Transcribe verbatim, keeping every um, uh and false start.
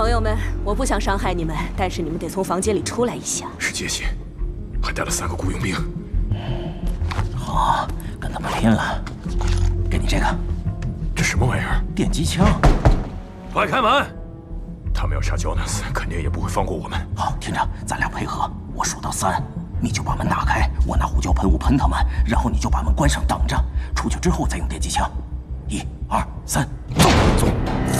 朋友们，我不想伤害你们，但是你们得从房间里出来一下。 是界限，还带了三个雇佣兵。 好，跟他们拼了！给你这个， 这什么玩意儿？ 电击枪。 快开门！他们要杀焦纳斯，肯定也不会放过我们。 好，听着，咱俩配合，我数到三，你就把门打开，我拿胡椒喷雾喷他们，然后你就把门关上挡着，出去之后再用电击枪。一、二、三，走！走！